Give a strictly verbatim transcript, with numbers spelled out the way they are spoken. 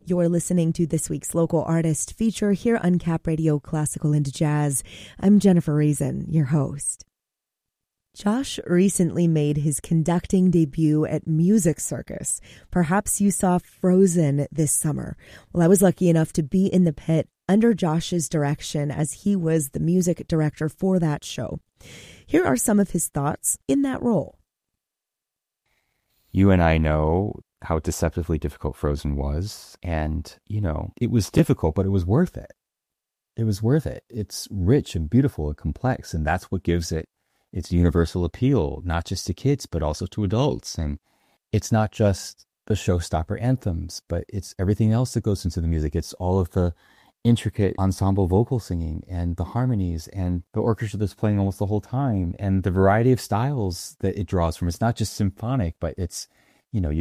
You're listening to this week's local artist feature here on Cap Radio Classical and Jazz. I'm Jennifer Reason, your host. Josh recently made his conducting debut at Music Circus. Perhaps you saw Frozen this summer. Well, I was lucky enough to be in the pit under Josh's direction as he was the music director for that show. Here are some of his thoughts in that role. You and I know how deceptively difficult Frozen was. And, you know, it was difficult, but it was worth it. It was worth it. It's rich and beautiful and complex. And that's what gives it its universal appeal, not just to kids, but also to adults. And it's not just the showstopper anthems, but it's everything else that goes into the music. It's all of the intricate ensemble vocal singing and the harmonies and the orchestra that's playing almost the whole time and the variety of styles that it draws from. It's not just symphonic, but it's, you know, you